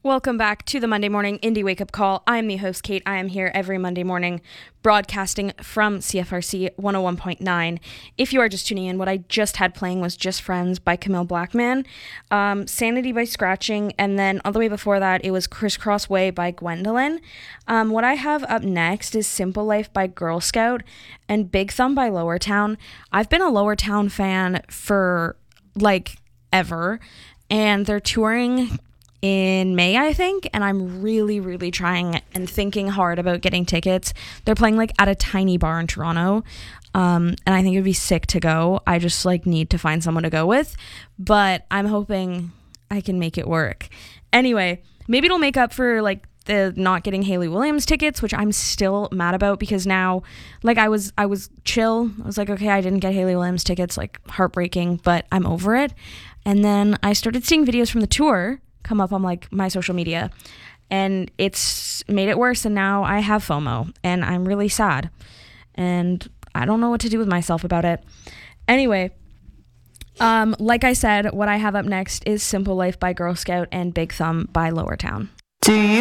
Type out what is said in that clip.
Welcome back to the Monday Morning Indie Wake Up Call. I am the host, Kate. I am here every Monday morning broadcasting from CFRC 101.9. If you are just tuning in, what I just had playing was Just Friends by Camille Blackman, Sanity by Scratching, and then all the way before that, it was Crisscross Way by Gwendolyn. What I have up next is Simple Life by Girl Scout and Big Thumb by Lower Town. I've been a Lower Town fan for, ever, and they're touring in May, I think, and I'm really trying and thinking hard about getting tickets. They're playing at a tiny bar in Toronto, and I think it'd be sick to go. I just need to find someone to go with, but I'm hoping I can make it work. Anyway, maybe it'll make up for the not getting Hayley Williams tickets, which I'm still mad about, because now I was chill. I was okay, I didn't get Hayley Williams tickets, heartbreaking, but I'm over it. And then I started seeing videos from the tour come up on my social media, and it's made it worse, and now I have FOMO and I'm really sad and I don't know what to do with myself about it. Anyway, like I said, what I have up next is Simple Life by Girl Scout and Big Thumb by Lower Town. Do you